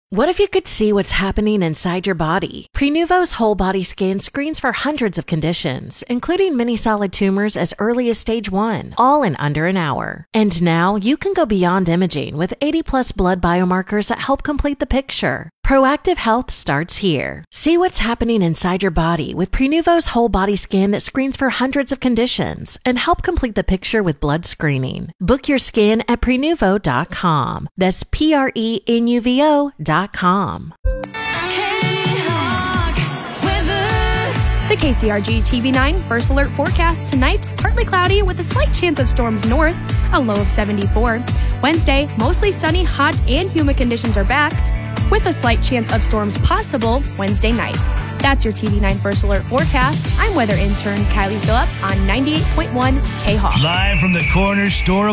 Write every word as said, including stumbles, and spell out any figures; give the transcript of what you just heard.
What if you could see what's happening inside your body? Prenuvo's whole body scan screens for hundreds of conditions, including many solid tumors as early as stage one, all in under an hour. And now you can go beyond imaging with eighty plus blood biomarkers that help complete the picture. Proactive health starts here. See what's happening inside your body with Prenuvo's whole body scan that screens for hundreds of conditions and help complete the picture with blood screening. Book your scan at prenuvo dot com. That's P R E N U V O dot com. The K C R G T V nine First Alert forecast tonight, partly cloudy with a slight chance of storms north, a low of seventy-four. Wednesday, mostly sunny, hot, and humid conditions are back, with a slight chance of storms possible Wednesday night. That's your T V nine First Alert forecast. I'm weather intern Kylie Phillip on ninety-eight point one K-Hawk. Live from the corner store